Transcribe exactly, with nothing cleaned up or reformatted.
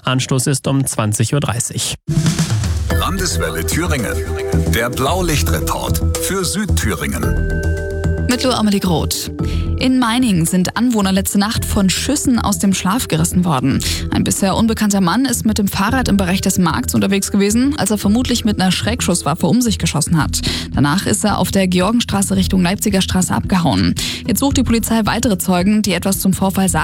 Anstoß ist um zwanzig Uhr dreißig. Landeswelle Thüringen. Der Blaulichtreport für Südthüringen. Mit Lo Amelie Groth. In Meiningen sind Anwohner letzte Nacht von Schüssen aus dem Schlaf gerissen worden. Ein bisher unbekannter Mann ist mit dem Fahrrad im Bereich des Markts unterwegs gewesen, als er vermutlich mit einer Schreckschusswaffe um sich geschossen hat. Danach ist er auf der Georgenstraße Richtung Leipziger Straße abgehauen. Jetzt sucht die Polizei weitere Zeugen, die etwas zum Vorfall sagen.